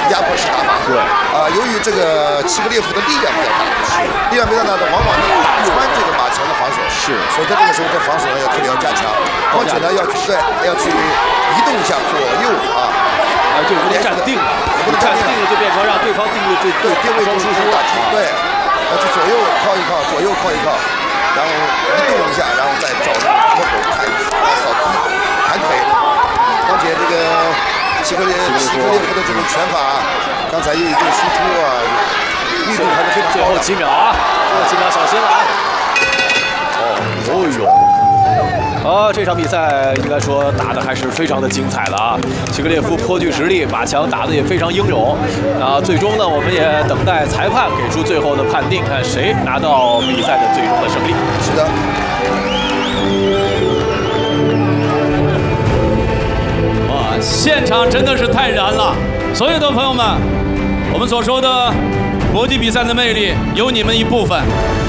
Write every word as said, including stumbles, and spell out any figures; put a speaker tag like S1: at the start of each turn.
S1: 压迫式打法。
S2: 对。
S1: 啊，由于这个齐格列夫的力量比较大，是力量比较大的，往往能打穿这个马强的防守。
S2: 是。
S1: 所以在这个时候，这防守呢要特别要加强，况且呢要去对要去移动一下左右啊。
S2: 啊，就不能站定了，不能站定了就变成让对方定位这
S1: 对定位中
S2: 输出
S1: 打击，对，要去左右靠一靠，左右靠一靠，然后移动一下，然后再找这个脱口弹啊扫踢弹腿。况且这个齐格列齐格列夫的这种拳法，刚才又一顿输出啊，力度还是非常高的。
S2: 最后几秒啊，最后几秒小心了啊！哦，哦呦。啊，这场比赛应该说打得还是非常的精彩了啊！齐格列夫颇具实力，马强打得也非常英勇。啊，最终呢，我们也等待裁判给出最后的判定，看谁拿到比赛的最终的胜利。
S1: 是的。
S3: 哇，现场真的是太燃了！所有的朋友们，我们所说的国际比赛的魅力，有你们一部分。